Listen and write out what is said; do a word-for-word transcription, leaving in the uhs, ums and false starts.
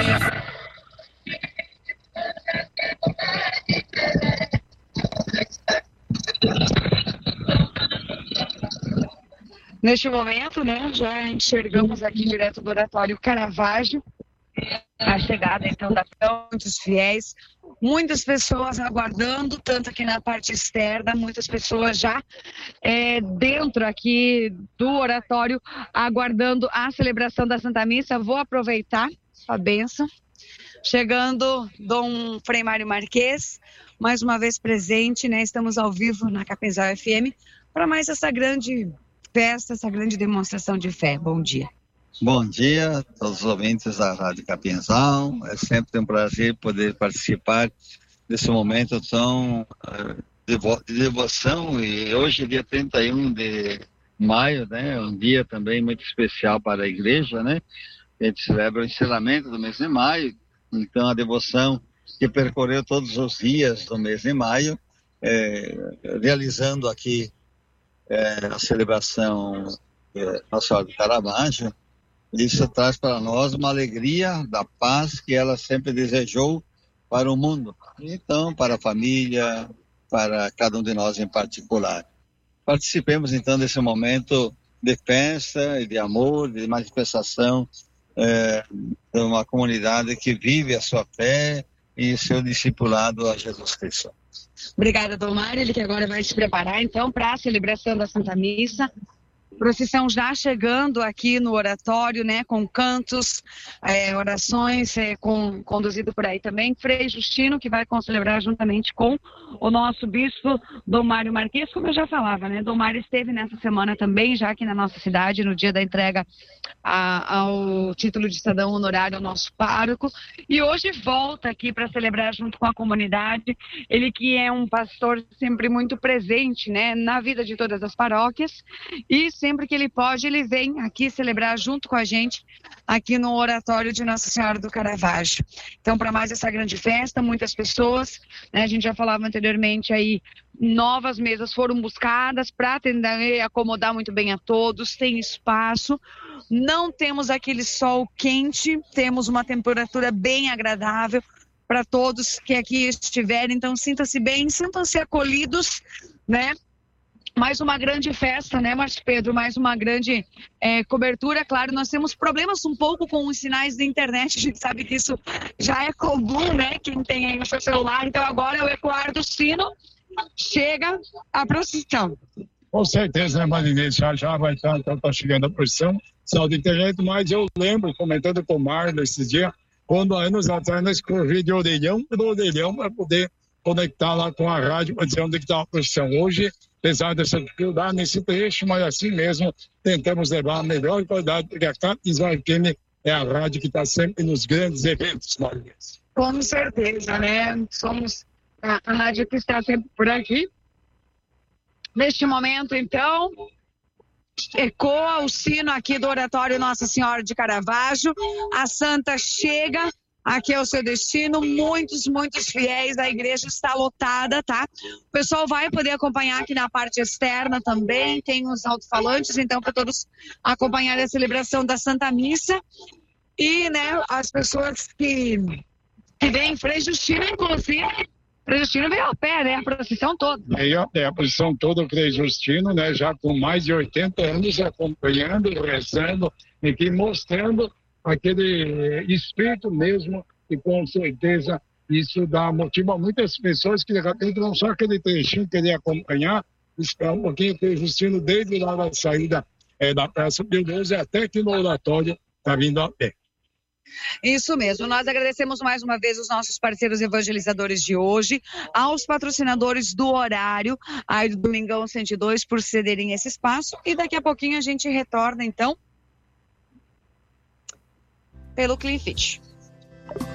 Neste momento, né, já enxergamos aqui direto do Oratório Caravaggio a chegada, então, da muitos fiéis, muitas pessoas aguardando, tanto aqui na parte externa, muitas pessoas já é, dentro aqui do oratório, aguardando a celebração da Santa Missa. Vou aproveitar a bênção. Chegando Dom Frei Mário Marques, mais uma vez presente, né? Estamos ao vivo na Capinzal F M para mais essa grande festa, essa grande demonstração de fé. Bom dia. Bom dia a todos os ouvintes da Rádio Capinzal. É sempre um prazer poder participar desse momento tão uh, devo- de devoção. E hoje, dia trinta e um de maio, né? Um dia também muito especial para a igreja, né? A gente celebra o encerramento do mês de maio. Então, a devoção que percorreu todos os dias do mês de maio, é, realizando aqui é, a celebração é, Nossa Senhora do Caravaggio. Isso traz para nós uma alegria da paz que ela sempre desejou para o mundo. Então, para a família, para cada um de nós em particular. Participemos, então, desse momento de festa e de amor, de manifestação é, de uma comunidade que vive a sua fé e seu discipulado a Jesus Cristo. Obrigada, Dom Mário. Ele que agora vai se preparar, então, para a celebração da Santa Missa. Procissão já chegando aqui no oratório, né, com cantos, é, orações, é, com, conduzido por aí também, Frei Justino, que vai celebrar juntamente com o nosso bispo Dom Mário Marques, como eu já falava, né, Dom Mário esteve nessa semana também, já aqui na nossa cidade, no dia da entrega a, ao título de cidadão honorário ao nosso pároco, e hoje volta aqui para celebrar junto com a comunidade, ele que é um pastor sempre muito presente, né, na vida de todas as paróquias, e sempre Sempre que ele pode, ele vem aqui celebrar junto com a gente, aqui no oratório de Nossa Senhora do Caravaggio. Então, para mais essa grande festa, muitas pessoas, né, a gente já falava anteriormente aí, novas mesas foram buscadas para atender e acomodar muito bem a todos, tem espaço, não temos aquele sol quente, temos uma temperatura bem agradável para todos que aqui estiverem, então sintam-se bem, sintam-se acolhidos, né? Mais uma grande festa, né, Márcio Pedro? Mais uma grande é, cobertura. Claro, nós temos problemas um pouco com os sinais da internet. A gente sabe que isso já é comum, né? Quem tem aí no seu celular. Então, agora é o ecoar do sino. Chega a procissão. Com certeza, né, Marinês? Já já vai estar, então tá chegando a procissão. Sinal da internet, mas eu lembro, comentando com o Marlon esse dia, quando há anos atrás nós corríamos de orelhão para orelhão para poder conectar lá com a rádio para dizer onde está a procissão. Hoje, apesar dessa dificuldade nesse trecho, mas assim mesmo tentamos levar a melhor qualidade, porque a Capinzal F M é a rádio que está sempre nos grandes eventos, Marinês. Com certeza, né? Somos a, a rádio que está sempre por aqui. Neste momento, então, ecoa o sino aqui do oratório Nossa Senhora de Caravaggio. A Santa chega aqui é o seu destino, muitos, muitos fiéis, a igreja está lotada, tá? O pessoal vai poder acompanhar aqui na parte externa também, tem os alto-falantes, então para todos acompanharem a celebração da Santa Missa. E, né, as pessoas que, que vêm, Frei Justino, inclusive, Frei Justino veio a pé, né, a procissão toda. Veio a pé, a procissão toda, o Frei Justino, né, já com mais de oitenta anos, acompanhando, rezando, e que mostrando aquele espírito mesmo, e com certeza isso dá motivo a muitas pessoas que de repente não só aquele trechinho querer acompanhar, esperar um pouquinho, que o Justino desde lá da saída é, da Praça Pio doze até aqui no oratório está vindo a pé. Isso mesmo, nós agradecemos mais uma vez os nossos parceiros evangelizadores de hoje, aos patrocinadores do horário, aí do Domingão cento e dois, por cederem esse espaço, e daqui a pouquinho a gente retorna então pelo Clean Fit.